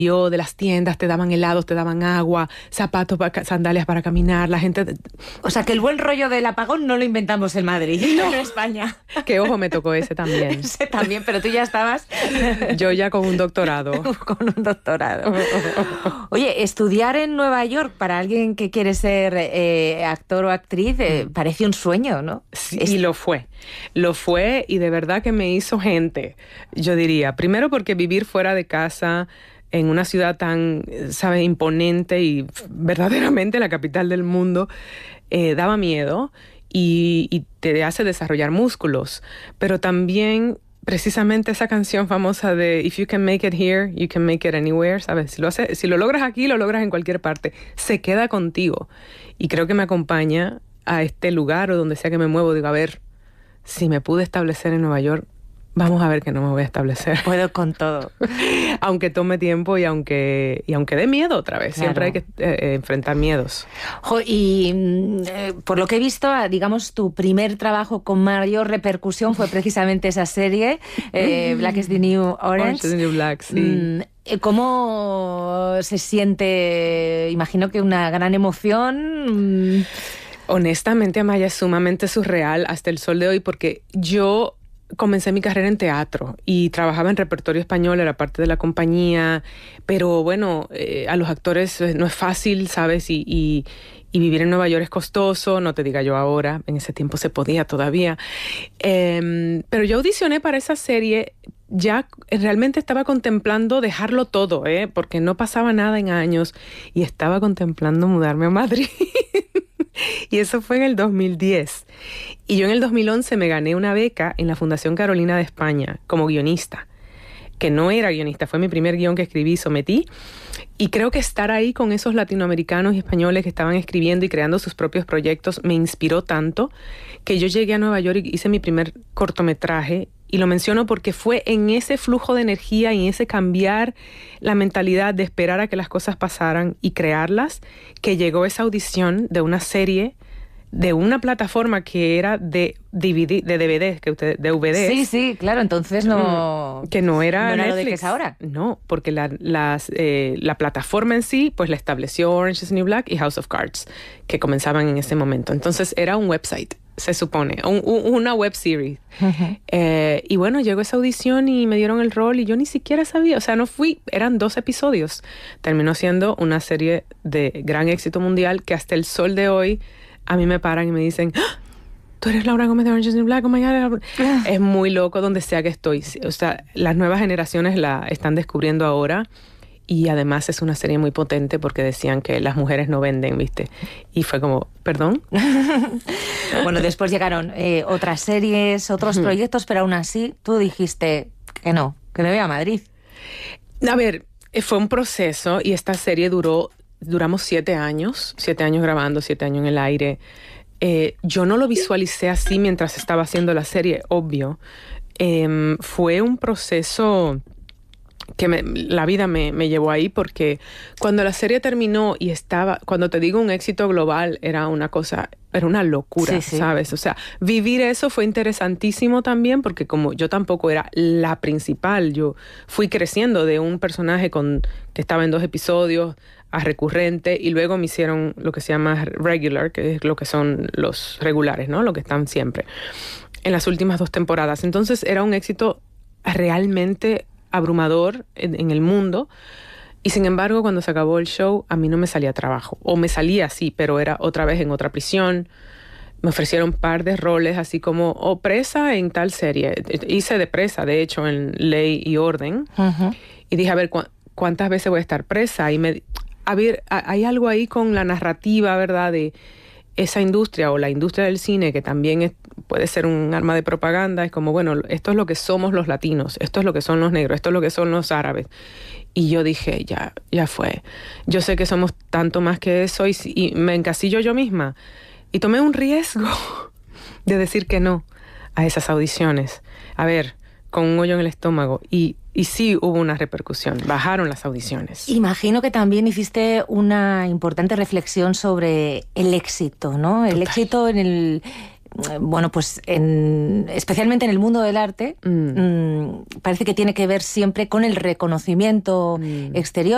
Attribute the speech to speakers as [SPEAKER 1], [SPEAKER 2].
[SPEAKER 1] de las tiendas, te daban helados, te daban agua, zapatos, sandalias para caminar, la gente...
[SPEAKER 2] O sea, que el buen rollo del apagón no lo inventamos en Madrid, no en España.
[SPEAKER 1] Que ojo, me tocó ese también.
[SPEAKER 2] Ese también, pero tú ya estabas...
[SPEAKER 1] Yo ya con un doctorado.
[SPEAKER 2] Con un doctorado. Oye, estudiar en Nueva York para alguien que quiere ser actor o actriz parece un sueño, ¿no?
[SPEAKER 1] Sí, y lo fue. Lo fue y de verdad que me hizo gente, yo diría. Primero porque vivir fuera de casa en una ciudad tan, ¿sabes?, imponente y verdaderamente la capital del mundo, daba miedo y te hace desarrollar músculos. Pero también, precisamente esa canción famosa de If you can make it here, you can make it anywhere, ¿sabes? Si lo logras aquí, lo logras en cualquier parte. Se queda contigo. Y creo que me acompaña a este lugar o donde sea que me muevo. Digo, a ver, si me pude establecer en Nueva York, vamos a ver que no me voy a establecer.
[SPEAKER 2] Puedo con todo.
[SPEAKER 1] Aunque tome tiempo y aunque dé miedo otra vez. Claro. Siempre hay que enfrentar miedos.
[SPEAKER 2] Por lo que he visto, digamos, tu primer trabajo con mayor repercusión fue precisamente esa serie, Black is the New Orange.
[SPEAKER 1] Orange is the New Black, sí.
[SPEAKER 2] ¿Cómo se siente? Imagino que una gran emoción.
[SPEAKER 1] Honestamente, Amaya, es sumamente surreal hasta el sol de hoy porque yo comencé mi carrera en teatro y trabajaba en repertorio español, era parte de la compañía, pero bueno, a los actores no es fácil, ¿sabes? Y vivir en Nueva York es costoso, no te diga yo ahora, en ese tiempo se podía todavía. Pero yo audicioné para esa serie, ya realmente estaba contemplando dejarlo todo, porque no pasaba nada en años y estaba contemplando mudarme a Madrid. Y eso fue en el 2010. Y yo en el 2011 me gané una beca en la Fundación Carolina de España como guionista, que no era guionista, fue mi primer guión que escribí y sometí. Y creo que estar ahí con esos latinoamericanos y españoles que estaban escribiendo y creando sus propios proyectos me inspiró tanto que yo llegué a Nueva York y hice mi primer cortometraje. Y lo menciono porque fue en ese flujo de energía y en ese cambiar la mentalidad de esperar a que las cosas pasaran y crearlas, que llegó esa audición de una serie de una plataforma que era de DVD, de DVDs, de VDs.
[SPEAKER 2] Sí, claro, entonces no...
[SPEAKER 1] Que no era
[SPEAKER 2] Netflix.
[SPEAKER 1] Lo de que
[SPEAKER 2] es ahora.
[SPEAKER 1] No, porque la plataforma en sí, pues la estableció Orange is the New Black y House of Cards, que comenzaban en ese momento. Entonces era un website, se supone, una web series. Uh-huh. Y bueno, llegó esa audición y me dieron el rol y yo ni siquiera sabía, o sea, no fui, eran 2 episodios. Terminó siendo una serie de gran éxito mundial que hasta el sol de hoy a mí me paran y me dicen, ¡ah! Tú eres Laura Gómez de Orange is the New Black, oh my God. Es muy loco donde sea que estoy. O sea, las nuevas generaciones la están descubriendo ahora y además es una serie muy potente porque decían que las mujeres no venden, ¿viste? Y fue como, ¿perdón?
[SPEAKER 2] Bueno, después llegaron otras series, otros proyectos, pero aún así tú dijiste que no, que me voy a Madrid.
[SPEAKER 1] A ver, fue un proceso y esta serie duramos 7 años grabando, 7 años en el aire. Yo no lo visualicé así mientras estaba haciendo la serie, obvio. Fue un proceso que la vida me llevó ahí porque cuando la serie terminó y cuando te digo un éxito global, era una locura, sí. ¿Sabes? O sea, vivir eso fue interesantísimo también porque como yo tampoco era la principal, yo fui creciendo de un personaje que estaba en 2 episodios a recurrente y luego me hicieron lo que se llama regular, que es lo que son los regulares, ¿no? Lo que están siempre en las últimas 2 temporadas. Entonces era un éxito realmente abrumador en el mundo y sin embargo cuando se acabó el show a mí no me salía trabajo, o me salía sí, pero era otra vez en otra prisión. Me ofrecieron un par de roles así como presa en tal serie. Hice de presa, de hecho, en Ley y Orden. Uh-huh. Y dije, a ver, ¿cuántas veces voy a estar presa? Y a ver, hay algo ahí con la narrativa, ¿verdad? De esa industria o la industria del cine que también puede ser un arma de propaganda. Es como, bueno, esto es lo que somos los latinos, esto es lo que son los negros, esto es lo que son los árabes. Y yo dije, ya fue. Yo sé que somos tanto más que eso y me encasillo yo misma. Y tomé un riesgo de decir que no a esas audiciones. A ver, con un hoyo en el estómago. Y sí hubo una repercusión. Bajaron las audiciones.
[SPEAKER 2] Imagino que también hiciste una importante reflexión sobre el éxito, ¿no? El éxito en el... Bueno, pues especialmente en el mundo del arte, parece que tiene que ver siempre con el reconocimiento exterior.